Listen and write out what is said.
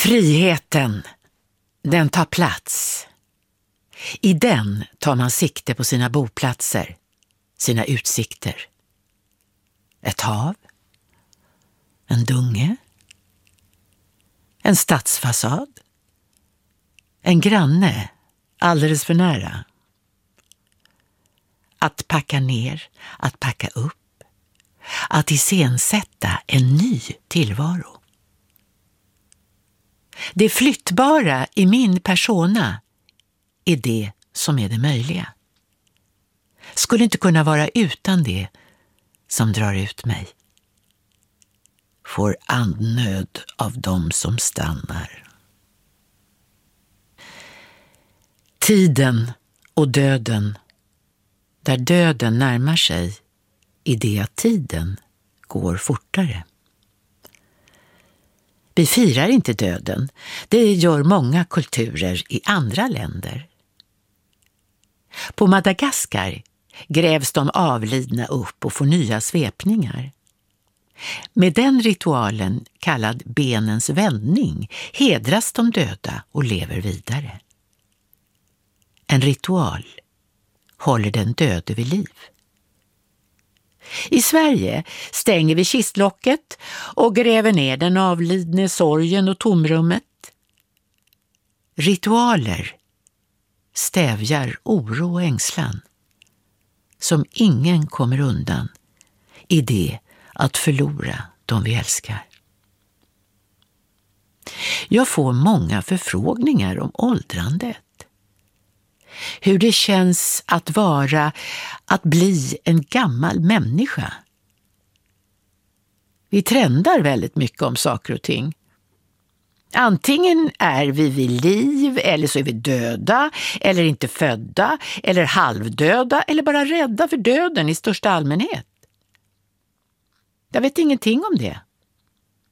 Friheten, den tar plats. I den tar man sikte på sina boplatser, sina utsikter. Ett hav, en dunge, en stadsfasad, en granne alldeles för nära. Att packa ner, att packa upp, att iscensätta en ny tillvaro. Det flyttbara i min persona är det som är det möjliga. Skulle inte kunna vara utan det som drar ut mig. Får andnöd av dem som stannar. Tiden och döden, där döden närmar sig, är det att tiden går fortare. Vi firar inte döden. Det gör många kulturer i andra länder. På Madagaskar grävs de avlidna upp och får nya svepningar. Med den ritualen, kallad benens vändning, hedras de döda och lever vidare. En ritual håller den döde vid liv. I Sverige stänger vi kistlocket och gräver ner den avlidne, sorgen och tomrummet. Ritualer stävjar oro och ängslan som ingen kommer undan i det att förlora de vi älskar. Jag får många förfrågningar om åldrandet. Hur det känns att bli en gammal människa. Vi trendar väldigt mycket om saker och ting. Antingen är vi vid liv, eller så är vi döda, eller inte födda, eller halvdöda, eller bara rädda för döden i största allmänhet. Jag vet ingenting om det.